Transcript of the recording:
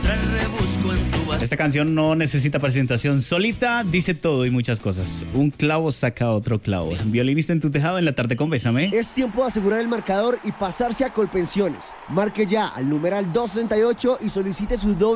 Esta canción no necesita presentación, solita dice todo y muchas cosas. Un clavo saca otro clavo. Violinista en tu tejado en la tarde con Bésame. Es tiempo de asegurar el marcador y pasarse a Colpensiones. Marque ya al numeral 268 y solicite su doble